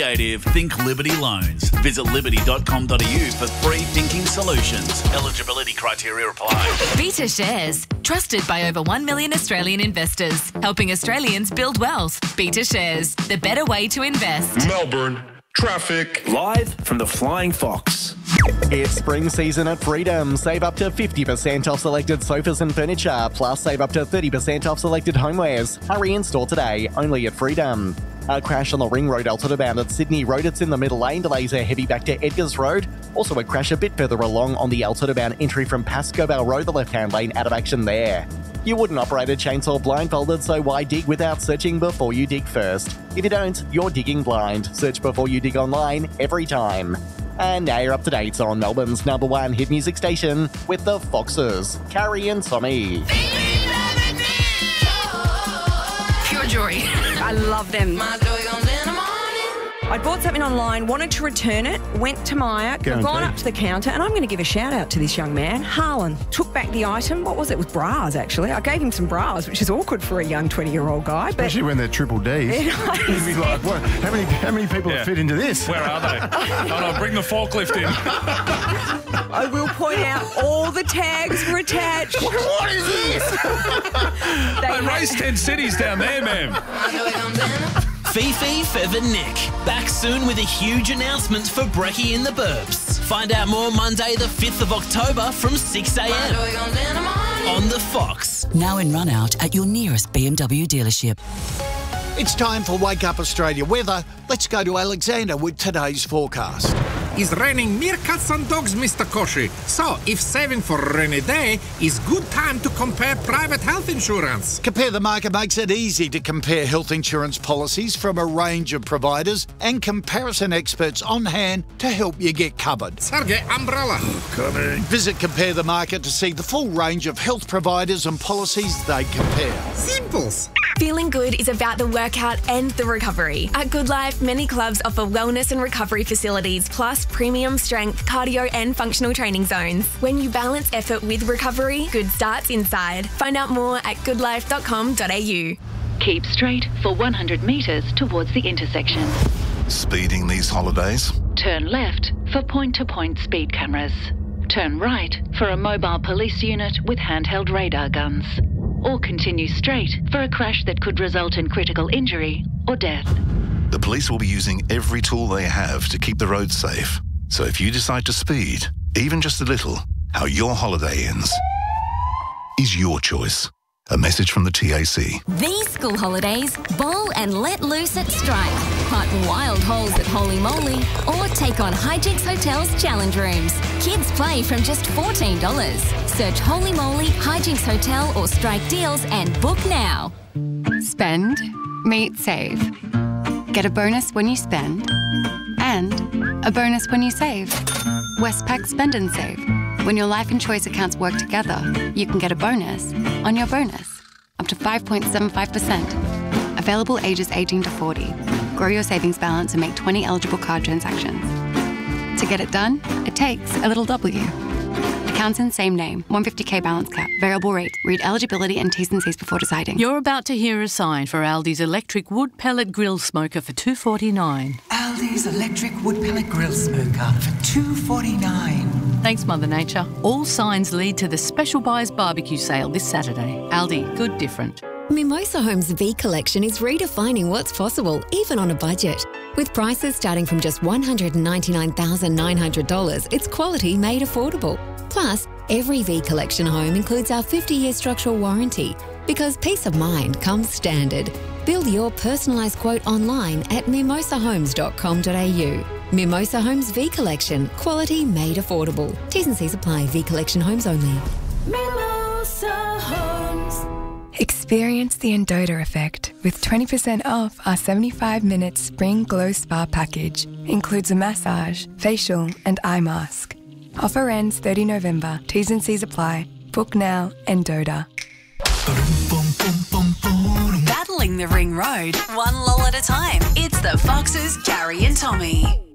Creative Think Liberty Loans. Visit liberty.com.au for free thinking solutions. Eligibility criteria apply. Vita Shares. Trusted by over 1 million Australian investors. Helping Australians build wealth. Vita Shares. The better way to invest. Melbourne. Traffic. Live from the Flying Fox. It's spring season at Freedom. Save up to 50% off selected sofas and furniture, plus save up to 30% off selected homewares. Hurry in store today, only at Freedom. A crash on the Ring Road Altitude bound at Sydney Road. It's in the middle lane. Delays are heavy back to Edgars Road. Also a crash a bit further along on the Altitude bound entry from Pascoe Vale Road. The left-hand lane out of action there. You wouldn't operate a chainsaw blindfolded, so why dig without searching before you dig first? If you don't, you're digging blind. Search before you dig online every time. And now you're up to date on Melbourne's #1 hit music station with the Foxes, Carrie and Tommy. Pure joy. I love them. I bought something online, wanted to return it, went to Myer, gone up to the counter, and I'm going to give a shout out to this young man, Harlan. Took back the item. What was it? It was bras, actually. I gave him some bras, which is awkward for a young 20-year-old guy. Especially when they're triple Ds. You'd be like, what? How many people fit into this? Where are they? Oh, no, bring the forklift in. I will point out all the tags were attached. What is this? They race 10 cities down there, ma'am. Fifi, Fev and Nick. Back soon with a huge announcement for Brekkie in the Burbs. Find out more Monday the 5th of October from 6 a.m. on The Fox. Now in run out at your nearest BMW dealership. It's time for Wake Up Australia weather. Let's go to Alexander with today's forecast. It's raining meerkats and dogs, Mr. Koshi. So, if saving for a rainy day is good time to compare private health insurance. Compare the Market makes it easy to compare health insurance policies from a range of providers and comparison experts on hand to help you get covered. Sergey Umbrella. Coming. Visit Compare the Market to see the full range of health providers and policies they compare. Simples. Feeling good is about the workout and the recovery. At Good Life, many clubs offer wellness and recovery facilities, plus premium strength, cardio and functional training zones. When you balance effort with recovery, good starts inside. Find out more at goodlife.com.au. Keep straight for 100 metres towards the intersection. Speeding these holidays? Turn left for point-to-point speed cameras. Turn right for a mobile police unit with handheld radar guns. Or continue straight for a crash that could result in critical injury or death. The police will be using every tool they have to keep the roads safe. So if you decide to speed, even just a little, how your holiday ends is your choice. A message from the TAC. These school holidays, bowl and let loose at Strike. Putt wild holes at Holy Moly or take on Hijinks Hotel's challenge rooms. Kids play from just $14. Search Holy Moly, Hijinks Hotel or Strike deals and book now. Spend, meet, save. Get a bonus when you spend and a bonus when you save. Westpac Spend and Save. When your life and choice accounts work together, you can get a bonus on your bonus, up to 5.75%. Available ages 18 to 40. Grow your savings balance and make 20 eligible card transactions. To get it done, it takes a little W. Accounts in same name, 150k balance cap, variable rate. Read eligibility and T's and C's before deciding. You're about to hear a sign for Aldi's electric wood pellet grill smoker for $2.49. Aldi's electric wood pellet grill smoker for $2.49. Thanks, Mother Nature. All signs lead to the Special Buys Barbecue Sale this Saturday. Aldi, good different. Mimosa Homes V Collection is redefining what's possible, even on a budget. With prices starting from just $199,900, it's quality made affordable. Plus, every V Collection home includes our 50-year structural warranty, because peace of mind comes standard. Build your personalised quote online at mimosahomes.com.au. Mimosa Homes V Collection, quality made affordable. T's and C's apply. V Collection homes only. Mimosa Homes. Experience the Endota effect with 20% off our 75-minute Spring Glow Spa package. Includes a massage, facial and eye mask. Offer ends 30 November. T's and C's apply. Book now, Endota. Battling the Ring Road, one lull at a time. It's the Foxes, Carrie and Tommy.